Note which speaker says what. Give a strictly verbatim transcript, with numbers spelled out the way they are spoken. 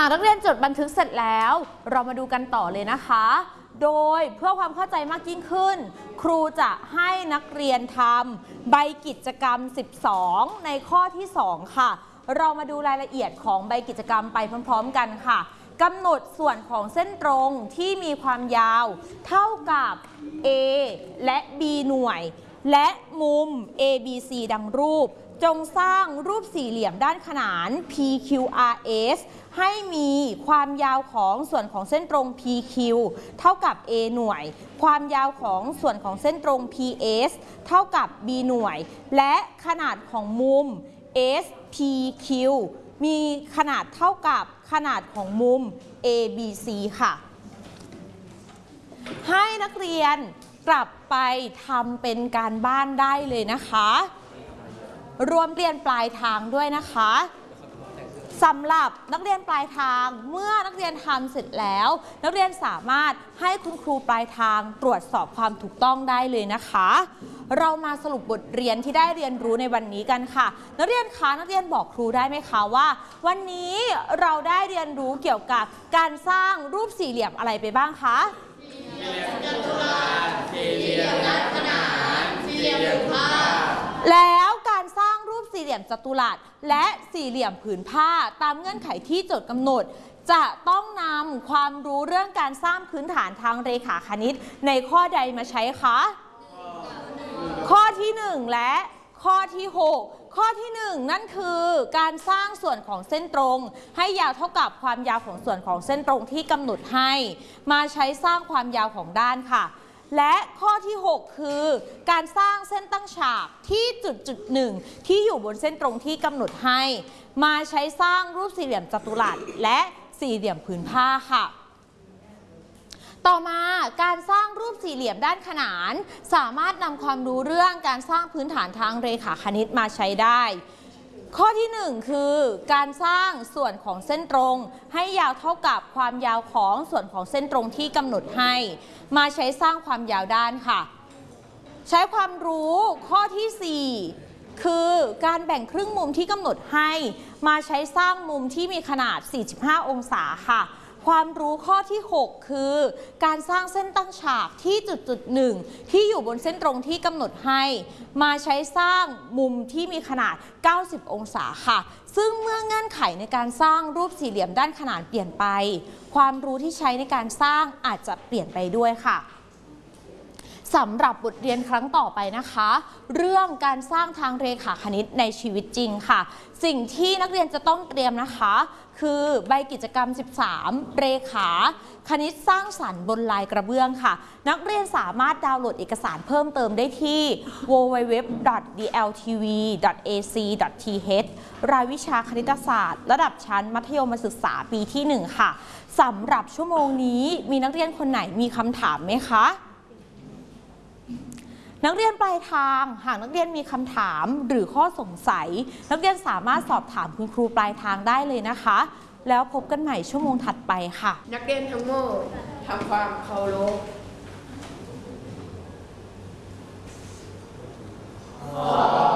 Speaker 1: ากนักเรียนจดบันทึกเสร็จแล้วเรามาดูกันต่อเลยนะคะโดยเพื่อความเข้าใจมากยิ่งขึ้นครูจะให้นักเรียนทำใบกิจกรรมสิบสองในข้อที่สองค่ะเรามาดูรายละเอียดของใบกิจกรรมไปพร้อมๆกันค่ะกำหนดส่วนของเส้นตรงที่มีความยาวเท่ากับ A และ B หน่วยและมุม เอ บี ซี ดังรูปจงสร้างรูปสี่เหลี่ยมด้านขนาน พี คิว อาร์ เอส ให้มีความยาวของส่วนของเส้นตรง พี คิว เท่ากับ A หน่วยความยาวของส่วนของเส้นตรง พี เอส เท่ากับ B หน่วยและขนาดของมุม เอส พี คิว มีขนาดเท่ากับขนาดของมุม เอ บี ซี ค่ะให้นักเรียนกลับไปทำเป็นการบ้านได้เลยนะคะรวมเรียนปลายทางด้วยนะคะสำหรับนักเรียนปลายทางเมื่อนักเรียนทำเสร็จแล้วนักเรียนสามารถให้คุณครูปลายทางตรวจสอบความถูกต้องได้เลยนะคะเรามาสรุปบทเรียนที่ได้เรียนรู้ในวันนี้กันค่ะนักเรียนคะนักเรียนบอกครูได้ไหมคะว่าวันนี้เราได้เรียนรู้เกี่ยวกับการสร้างรูปสี่เหลี่ยมอะไรไปบ้างคะสี่เหลี่ยมจัตุรัสสี่เหลี่ยมด้านขนานสี่เหลี่ยมผืนผ้าแล้วการสร้างรูปสี่เหลี่ยมจัตุรัสและสี่เหลี่ยมผืนผ้าตามเงื่อนไขที่โจทย์กำหนดจะต้องนำความรู้เรื่องการสร้างพื้นฐานทางเรขาคณิตในข้อใดมาใช้คะข้อที่หนึ่งและข้อที่หกข้อที่หนึ่งนั่นคือการสร้างส่วนของเส้นตรงให้ยาวเท่ากับความยาวของส่วนของเส้นตรงที่กำหนดให้มาใช้สร้างความยาวของด้านค่ะและข้อที่หกคือการสร้างเส้นตั้งฉากที่จุดจุดหนึ่งที่อยู่บนเส้นตรงที่กำหนดให้มาใช้สร้างรูปสี่เหลี่ยมจัตุรัสและสี่เหลี่ยมผืนผ้าค่ะต่อมาการสร้างรูปสี่เหลี่ยมด้านขนานสามารถนำความรู้เรื่องการสร้างพื้นฐานทางเรขาคณิตมาใช้ได้ข้อที่หนึ่งคือการสร้างส่วนของเส้นตรงให้ยาวเท่ากับความยาวของส่วนของเส้นตรงที่กำหนดให้มาใช้สร้างความยาวด้านค่ะใช้ความรู้ข้อที่สี่คือการแบ่งครึ่งมุมที่กำหนดให้มาใช้สร้างมุมที่มีขนาดสี่สิบห้าองศาค่ะความรู้ข้อที่หกคือการสร้างเส้นตั้งฉากที่จุดจุดหนึ่งที่อยู่บนเส้นตรงที่กำหนดให้มาใช้สร้างมุมที่มีขนาดเก้าสิบองศาค่ะซึ่งเมื่อเงื่อนไขในการสร้างรูปสี่เหลี่ยมด้านขนานเปลี่ยนไปความรู้ที่ใช้ในการสร้างอาจจะเปลี่ยนไปด้วยค่ะสำหรับบทเรียนครั้งต่อไปนะคะเรื่องการสร้างทางเรขาคณิตในชีวิตจริงค่ะสิ่งที่นักเรียนจะต้องเตรียมนะคะคือใบกิจกรรมสิบสามเรขาคณิตสร้างสรรค์บนลายกระเบื้องค่ะนักเรียนสามารถดาวน์โหลดเอกสารเพิ่มเติมได้ที่ ดับเบิลยู ดับเบิลยู ดับเบิลยู ดอท ดี แอล ที วี ดอท เอ ซี ดอท ที เอช รายวิชาคณิตศาสตร์ระดับชั้นมัธยมศึกษาปีที่หนึ่งค่ะสำหรับชั่วโมงนี้มีนักเรียนคนไหนมีคำถามไหมคะนักเรียนปลายทางหากนักเรียนมีคำถามหรือข้อสงสัยนักเรียนสามารถสอบถามคุณครูปลายทางได้เลยนะคะแล้วพบกันใหม่ชั่วโมงถัดไปค่ะ
Speaker 2: นักเรียนทั้งหมดทำความเคารพขอ